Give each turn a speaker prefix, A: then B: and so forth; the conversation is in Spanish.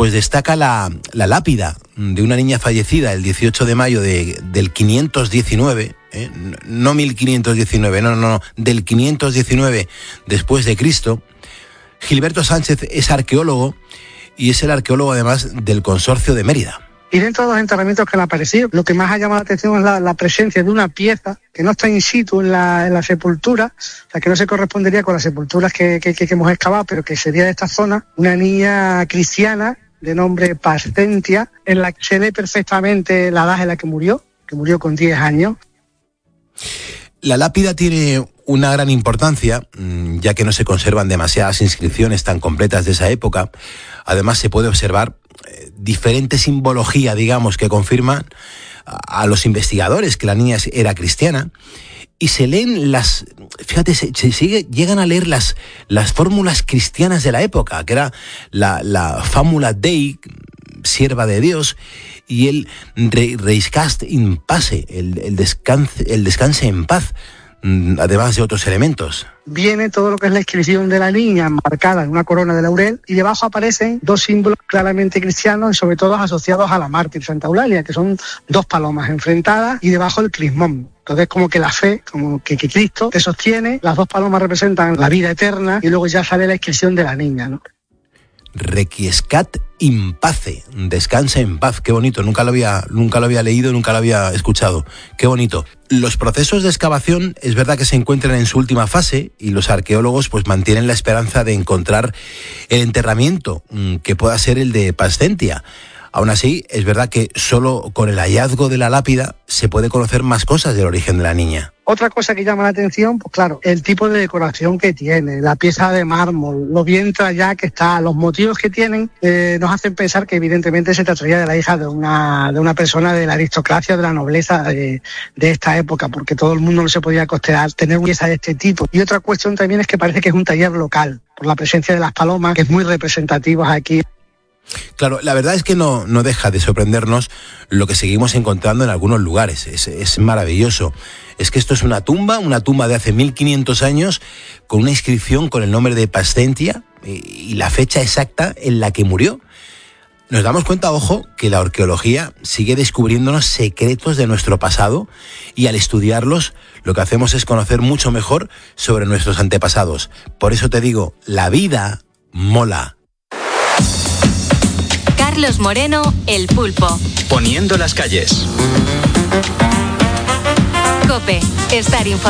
A: pues destaca la lápida de una niña fallecida el 18 de mayo del 519, no 1519, no, del 519 después de Cristo. Gilberto Sánchez es arqueólogo y es el arqueólogo además del Consorcio de Mérida.
B: Y dentro de los enterramientos que han aparecido, lo que más ha llamado la atención es la presencia de una pieza que no está in situ en la sepultura, o sea, que no se correspondería con las sepulturas que hemos excavado, pero que sería de esta zona, una niña cristiana de nombre Pascentia, en la que se ve perfectamente la edad en la que murió con 10 años.
A: La lápida tiene una gran importancia, ya que no se conservan demasiadas inscripciones tan completas de esa época. Además, se puede observar diferente simbología, digamos, que confirman a los investigadores que la niña era cristiana, y se leen llegan a leer las fórmulas cristianas de la época, que era la Famula Dei, sierva de Dios, y el Reiscast in pace, el descanse en paz, además de otros elementos.
B: Viene todo lo que es la inscripción de la niña marcada en una corona de laurel, y debajo aparecen dos símbolos claramente cristianos y sobre todo asociados a la mártir Santa Eulalia, que son dos palomas enfrentadas y debajo el crismón. Entonces, como que la fe, como que Cristo te sostiene, las dos palomas representan la vida eterna y luego ya sale la inscripción de la niña, ¿no?
A: Requiescat in pace, descansa en paz. Qué bonito, nunca lo había leído, nunca lo había escuchado. Qué bonito. Los procesos de excavación es verdad que se encuentran en su última fase y los arqueólogos pues mantienen la esperanza de encontrar el enterramiento que pueda ser el de Pascentia. Aún así, es verdad que solo con el hallazgo de la lápida se puede conocer más cosas del origen de la niña.
B: Otra cosa que llama la atención, pues claro, el tipo de decoración que tiene, la pieza de mármol, lo bien trallada que está, los motivos que tienen, nos hacen pensar que evidentemente se trataría de la hija de una persona de la aristocracia, de la nobleza de esta época, porque todo el mundo no se podía costear tener una pieza de este tipo. Y otra cuestión también es que parece que es un taller local, por la presencia de las palomas, que es muy representativos aquí.
A: Claro, la verdad es que no deja de sorprendernos lo que seguimos encontrando en algunos lugares. Es maravilloso. Es que esto es una tumba de hace 1500 años, con una inscripción con el nombre de Pascentia y la fecha exacta en la que murió. Nos damos cuenta, ojo, que la arqueología sigue descubriéndonos secretos de nuestro pasado, y al estudiarlos lo que hacemos es conocer mucho mejor sobre nuestros antepasados. Por eso te digo, la vida mola.
C: Carlos Moreno, El Pulpo.
D: Poniendo las calles.
C: COPE, estar informado.